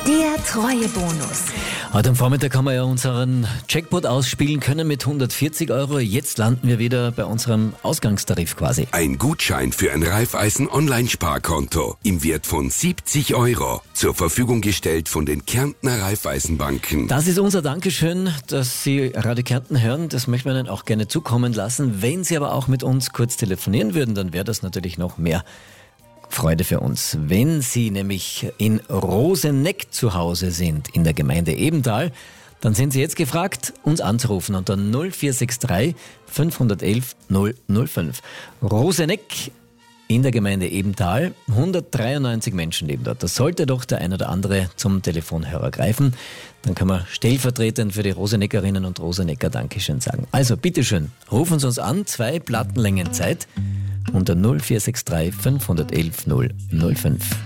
Der Treuebonus. Heute am Vormittag haben wir ja unseren Jackpot ausspielen können mit 140 Euro. Jetzt landen wir wieder bei unserem Ausgangstarif quasi. Ein Gutschein für ein Raiffeisen Online-Sparkonto im Wert von 70 Euro. Zur Verfügung gestellt von den Kärntner Raiffeisenbanken. Das ist unser Dankeschön, dass Sie Radio Kärnten hören. Das möchten wir Ihnen auch gerne zukommen lassen. Wenn Sie aber auch mit uns kurz telefonieren würden, dann wäre das natürlich noch mehr Freude für uns. Wenn Sie nämlich in Roseneck zu Hause sind, in der Gemeinde Ebental, dann sind Sie jetzt gefragt, uns anzurufen unter 0463 511 005. Roseneck in der Gemeinde Ebental, 193 Menschen leben dort. Das sollte doch der ein oder andere zum Telefonhörer greifen. Dann kann man stellvertretend für die Roseneckerinnen und Rosenecker Dankeschön sagen. Also bitteschön, rufen Sie uns an, 2 Plattenlängen Zeit unter 0463 511 005.